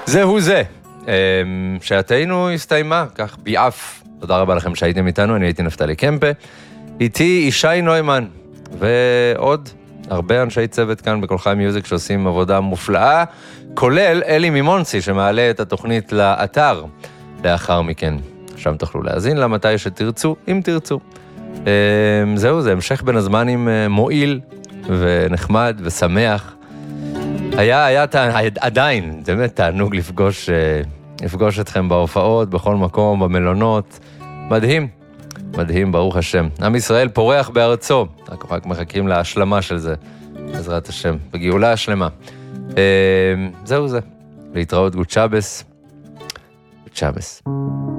זהו זה. שעתנו הסתיימה, כך ביעף. תודה רבה לכם שהייתם איתנו, אני הייתי נפתלי קמפה. איתי ישי נוימן, ועוד הרבה אנשי צוות כאן בכל חי מיוזיק שעושים עבודה מופלאה, כולל אלי מימונסי שמעלה את התוכנית לאתר לאחר מכן. שם תוכלו להאזין לה מתי שתרצו, אם תרצו. זהו, זה המשך בין הזמנים מועיל ונחמד ושמח. היה עדיין, זה באמת תענוג לפגוש אתכם בהופעות, בכל מקום, במלונות. מדהים, מדהים, ברוך השם. עם ישראל פורח בארצו, רק מחכים להשלמה של זה, בעזרת השם, בגאולה השלמה. זהו זה, להתראות גוד שבס. גוד שבס.